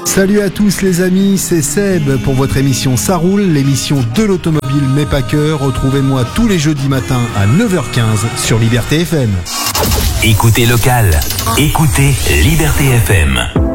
Salut à tous les amis, c'est Seb pour votre émission Ça roule, l'émission de l'automobile mais pas que. Retrouvez-moi tous les jeudis matins à 9h15 sur Liberté FM. Écoutez local, écoutez Liberté FM.